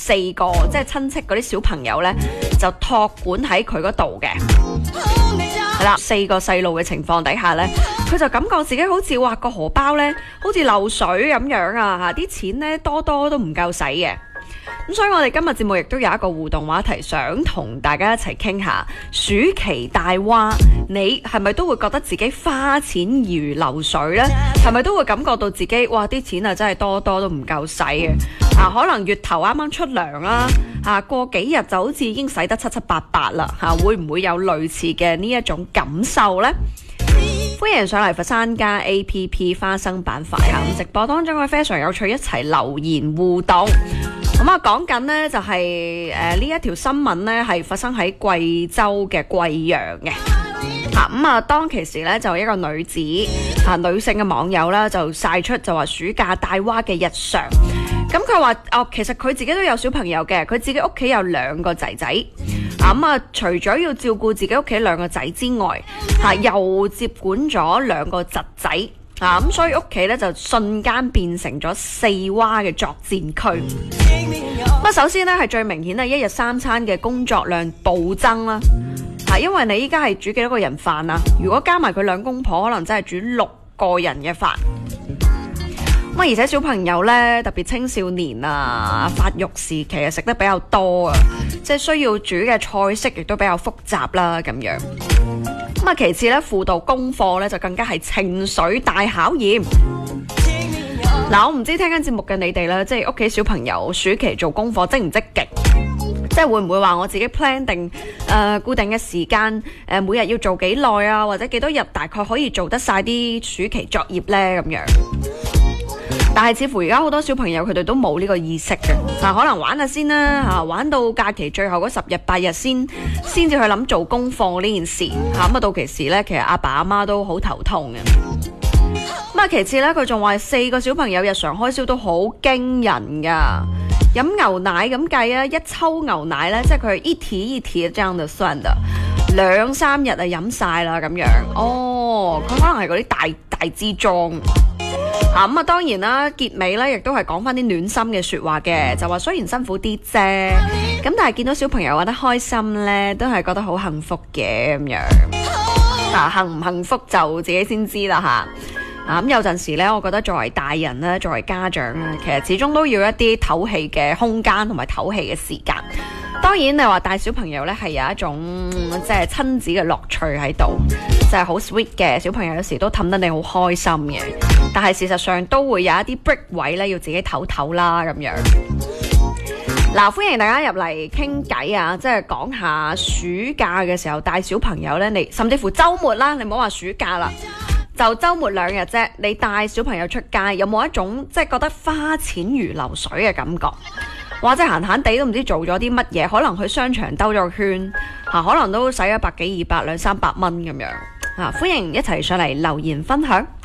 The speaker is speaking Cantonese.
4個即係親戚嗰啲小朋友呢，就託管喺佢嗰度嘅。係啦，4個細路嘅情況底下呢，佢就感覺自己好似話個荷包呢，好似漏水咁樣啊！啲錢呢，多多都唔夠使嘅。咁所以我哋今日節目亦都有一個互動話題，想同大家一齊傾下暑期帶娃，你係咪都會覺得自己花錢如流水呢？係咪都會感覺到自己哇啲錢啊真係多多都唔夠使嘅？可能月頭啱啱出糧啦，過幾日就好似已經使得七七八八啦，會唔會有類似嘅呢一種感受呢？歡迎上嚟佛山加 APP 花生板塊咁直播當中嘅非常有趣，一齊留言互動。咁講緊呢就係呢一條新聞呢係發生喺貴州嘅貴陽嘅。當其時呢就一個女子女性嘅網友啦就曬出就話暑假帶娃嘅日常。咁佢話其實佢自己都有小朋友嘅，佢自己屋企有2個仔仔。除咗要照顧自己屋企2個仔之外，又接管咗2個侄仔，咁所以屋企咧就瞬間變成咗4娃嘅作戰區。首先咧係最明顯係1日3餐嘅工作量暴增啦，因為你依家係煮幾多個人飯啊？如果加埋佢2公婆，可能真係煮6個人嘅飯。而且小朋友呢，特別青少年啊，發育時期食得比較多啊，即係需要煮嘅菜式亦都比較複雜啦，咁樣。其次呢，輔導功課呢就更加係情緒大考驗。我唔知聽緊節目嘅你哋啦，即係屋企小朋友暑期做功課積唔積極？即係會唔會話我自己 plan 定固定嘅時間，每日要做幾耐啊，或者幾多日大概可以做得晒啲暑期作業呢？咁樣。但係似乎而家好多小朋友佢哋都冇呢個意識嘅，可能玩下先啦，玩到假期最後嗰10日8日先至去諗做功課呢件事，到其時呢，其實阿爸阿媽都好頭痛嘅。其次呢，佢仲話4個小朋友日常開銷都好驚人噶，飲牛奶咁計啊，一抽牛奶呢，即係佢一提一提這樣就算的2-3日啊飲晒啦咁樣。佢可能係嗰啲大支裝。當然啦，結尾咧亦都係講翻啲暖心嘅說話嘅，就話雖然辛苦啲啫，咁但係見到小朋友玩得開心咧，都係覺得好幸福嘅咁樣。幸唔幸福就自己先知啦吓。有陣時咧，我覺得作為大人咧，作為家長咧，其實始終都要一啲唞氣嘅空間同埋唞氣嘅時間。當然你話帶小朋友咧係有一種即係親子嘅樂趣喺度，就係好 sweet 嘅，小朋友有時都氹得你好開心嘅。但係事實上都會有一啲 break 位咧，要自己唞唞啦咁樣。歡迎大家入嚟傾偈啊！即係講下暑假嘅時候帶小朋友咧，你甚至乎週末啦，你唔好話暑假啦，就週末2日啫，你帶小朋友出街，有冇一種即係覺得花錢如流水嘅感覺？或者閒閒地都唔知做咗啲乜嘢，可能去商場兜咗個圈，可能都使咗100幾200、200-300蚊咁樣。歡迎一齊上嚟留言分享。